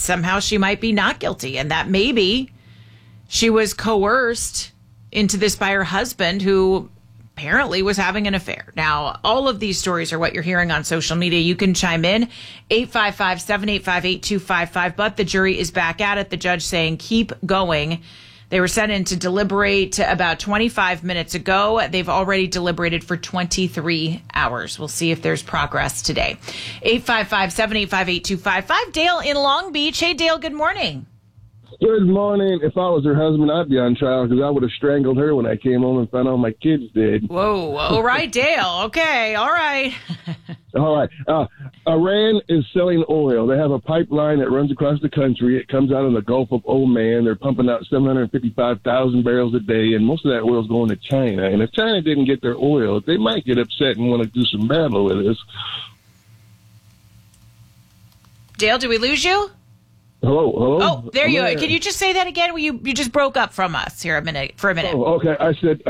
somehow she might be not guilty and that maybe she was coerced into this by her husband, who apparently was having an affair. Now, all of these stories are what you're hearing on social media. You can chime in, 855-785-8255, but the jury is back at it. The judge saying, keep going. They were sent in to deliberate about 25 minutes ago. They've already deliberated for 23 hours. We'll see if there's progress today. 855-785-8255. Dale in Long Beach. Hey, Dale, good morning. Good morning. If I was her husband, I'd be on trial because I would have strangled her when I came home and found out my kids dead. Whoa. All right, Dale. Okay. All right. All right. Iran is selling oil. They have a pipeline that runs across the country. It comes out of the Gulf of Oman. They're pumping out 755,000 barrels a day, and most of that oil is going to China. And if China didn't get their oil, they might get upset and want to do some battle with us. Dale, did we lose you? Hello. Oh, there you are. Can you just say that again? You just broke up from us here for a minute. Oh, okay. I said,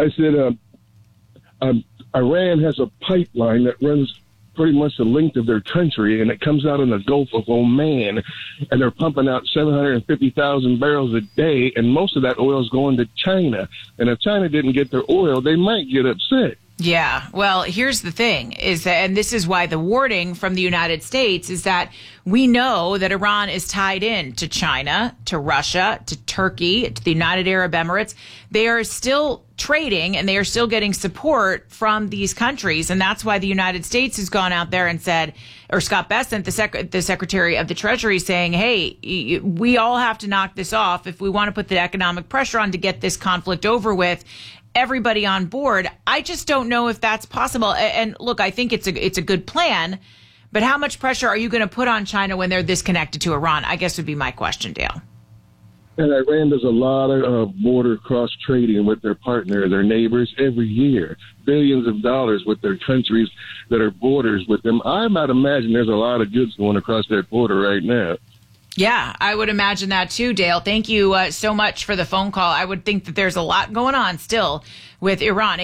Iran has a pipeline that runs pretty much the length of their country, and it comes out in the Gulf of Oman, and they're pumping out 750,000 barrels a day, and most of that oil is going to China. And if China didn't get their oil, they might get upset. Yeah. Well, here's the thing is that, and this is why the warning from the United States is that we know that Iran is tied in to China, to Russia, to Turkey, to the United Arab Emirates. They are still trading and they are still getting support from these countries. And that's why the United States has gone out there and said, or Scott Bessent, the Secretary of the Treasury, saying, hey, we all have to knock this off if we want to put the economic pressure on to get this conflict over with. Everybody on board. I just don't know if that's possible. And look, I think it's a good plan, but how much pressure are you going to put on China when they're this connected to Iran? I guess would be my question, Dale. And Iran does a lot of border cross-trading with their partner, their neighbors, every year. Billions of dollars with their countries that are borders with them. I might imagine there's a lot of goods going across that border right now. Yeah, I would imagine that too, Dale. Thank you so much for the phone call. I would think that there's a lot going on still with Iran.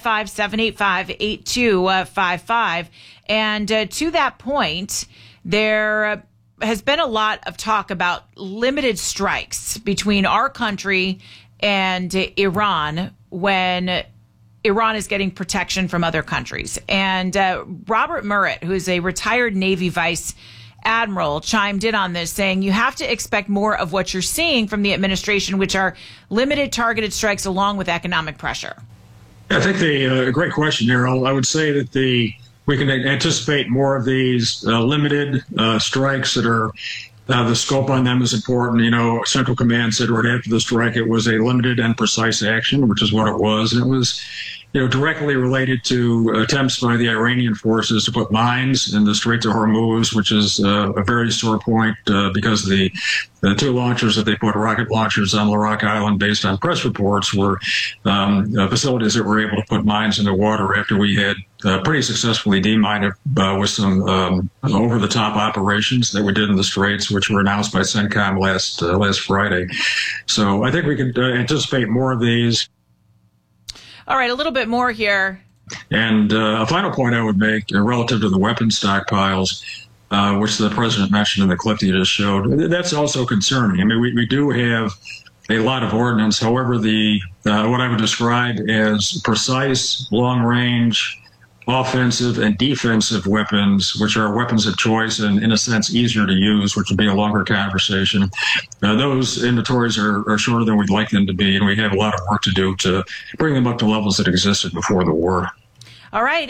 855-785-8255. And to that point, there has been a lot of talk about limited strikes between our country and Iran when Iran is getting protection from other countries. And Robert Murrett, who is a retired Navy vice admiral, chimed in on this, saying you have to expect more of what you're seeing from the administration, which are limited targeted strikes along with economic pressure. I think great question, Errol. I would say that we can anticipate more of these limited strikes that are the scope on them is important. You know, Central Command said right after the strike it was a limited and precise action, which is what it was. And it was, directly related to attempts by the Iranian forces to put mines in the Strait of Hormuz, which is a very sore point because the two launchers that they put, rocket launchers on Larak Island, based on press reports, were facilities that were able to put mines in the water after we had pretty successfully demined it with some over-the-top operations that we did in the Straits, which were announced by CENTCOM last Friday. So I think we can anticipate more of these. All right, a little bit more here. And a final point I would make relative to the weapons stockpiles, which the president mentioned in the clip that you just showed, that's also concerning. I mean, we do have a lot of ordnance. However, what I would describe as precise, long-range, offensive and defensive weapons, which are weapons of choice and, in a sense, easier to use, which would be a longer conversation. Those inventories are shorter than we'd like them to be, and we have a lot of work to do to bring them up to levels that existed before the war. All right,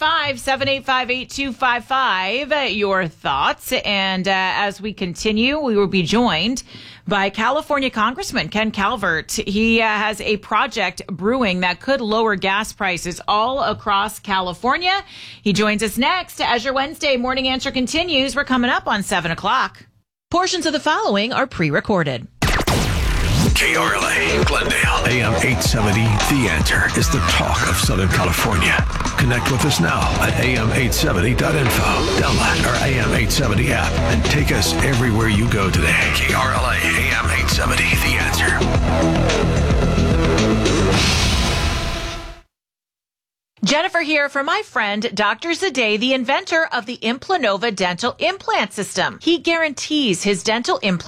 855-785-8255, your thoughts. And as we continue, we will be joined by California Congressman Ken Calvert. He has a project brewing that could lower gas prices all across California. He joins us next as your Wednesday Morning Answer continues. We're coming up on 7 o'clock. Portions of the following are pre-recorded. KRLA, Glendale, AM 870. The Answer is the talk of Southern California. Connect with us now at am870.info. Download our AM 870 app and take us everywhere you go today. KRLA, AM 870. The Answer. Jennifer here for my friend, Dr. Zade, the inventor of the Implanova dental implant system. He guarantees his dental implant